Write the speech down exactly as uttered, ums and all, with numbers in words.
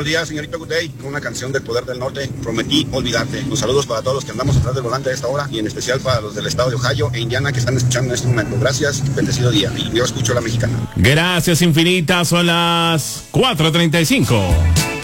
buenos días, señorita Gutey. Con una canción del Poder del Norte, Prometí Olvidarte. Los saludos para todos los que andamos atrás del volante a esta hora y en especial para los del estado de Ohio e Indiana que están escuchando en este momento. Gracias, bendecido día. Y yo escucho la mexicana. Gracias infinitas, son las cuatro treinta y cinco.